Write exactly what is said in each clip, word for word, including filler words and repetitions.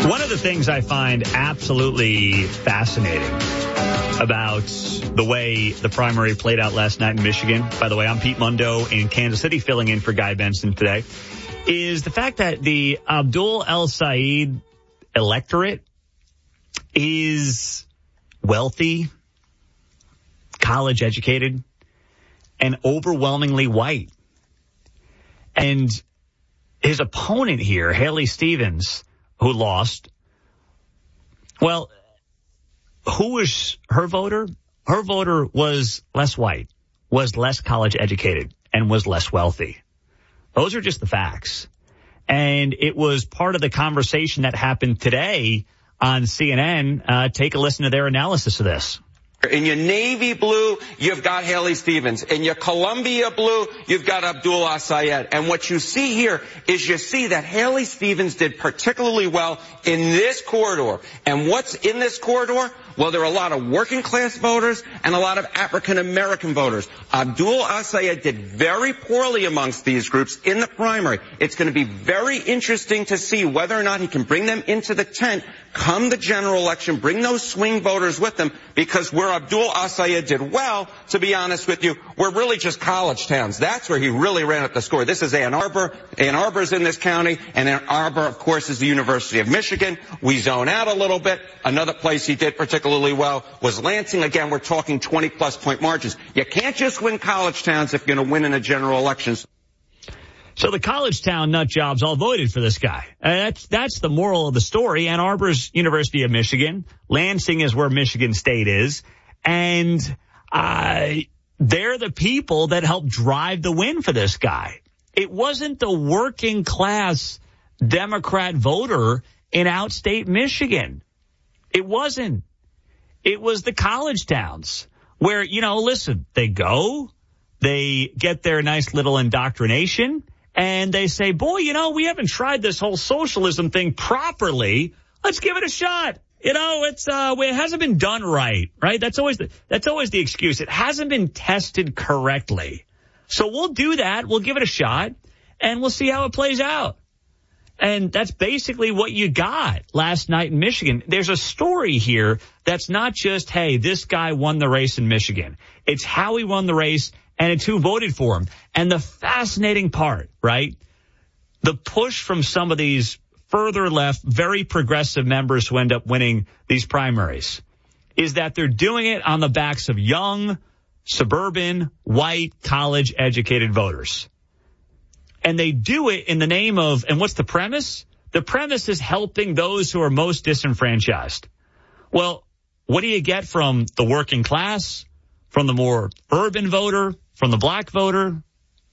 One of the things I find absolutely fascinating about the way the primary played out last night in Michigan, by the way, I'm Pete Mundo in Kansas City filling in for Guy Benson today, is the fact that the Abdul El-Sayed electorate is wealthy, college educated, and overwhelmingly white. And his opponent here, Haley Stevens, who lost, well, who was her voter? Her voter was less white, was less college educated, and was less wealthy. Those are just the facts. And it was part of the conversation that happened today on C N N. Uh, take a listen to their analysis of this. In your navy blue, you've got Haley Stevens. In your Columbia blue, you've got Abdul El-Sayed. And what you see here is you see that Haley Stevens did particularly well in this corridor. And what's in this corridor? Well, there are a lot of working class voters and a lot of African American voters. Abdul El-Sayed did very poorly amongst these groups in the primary. It's going to be very interesting to see whether or not he can bring them into the tent come the general election, bring those swing voters with them, because where Abdul El-Sayed did well, to be honest with you, we're really just college towns. That's where he really ran up the score. This is Ann Arbor. Ann Arbor's in this county, and Ann Arbor, of course, is the University of Michigan. We zone out a little bit. Another place he did particularly well was Lansing. Again, we're talking twenty-plus point margins. You can't just win college towns if you're going to win in a general election. So the college town nut jobs all voted for this guy. Uh, that's that's the moral of the story. Ann Arbor's University of Michigan. Lansing is where Michigan State is. And uh, they're the people that helped drive the win for this guy. It wasn't the working class Democrat voter in outstate Michigan. It wasn't. It was the college towns where, you know, listen, they go, they get their nice little indoctrination, and they say, boy, you know, we haven't tried this whole socialism thing properly. Let's give it a shot. You know, it's uh, it hasn't been done right, right? That's always the, that's always the excuse. It hasn't been tested correctly. So we'll do that. We'll give it a shot, and we'll see how it plays out. And that's basically what you got last night in Michigan. There's a story here that's not just, hey, this guy won the race in Michigan. It's how he won the race, and it's who voted for him. And the fascinating part, right, the push from some of these further left, very progressive members who end up winning these primaries is that they're doing it on the backs of young, suburban, white, college-educated voters. And they do it in the name of, and what's the premise? The premise is helping those who are most disenfranchised. Well, what do you get from the working class, from the more urban voter, from the black voter?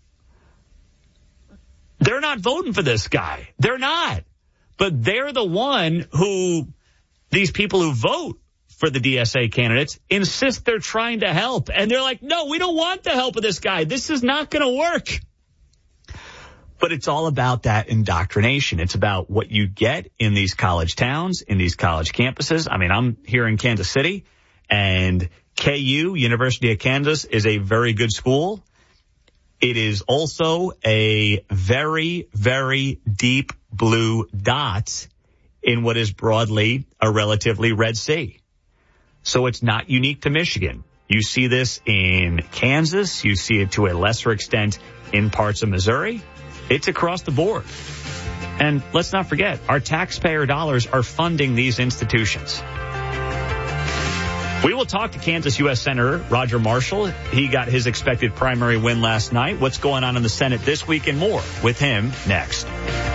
They're not voting for this guy. They're not. But they're the one who, these people who vote for the D S A candidates, insist they're trying to help. And they're like, no, we don't want the help of this guy. This is not going to work. But it's all about that indoctrination. It's about what you get in these college towns, in these college campuses. I mean, I'm here in Kansas City, and K U, University of Kansas, is a very good school. It is also a very, very deep blue dot in what is broadly a relatively red sea. So it's not unique to Michigan. You see this in Kansas. You see it to a lesser extent in parts of Missouri. It's across the board. And let's not forget, our taxpayer dollars are funding these institutions. We will talk to Kansas U S Senator Roger Marshall. He got his expected primary win last night. What's going on in the Senate this week and more with him next.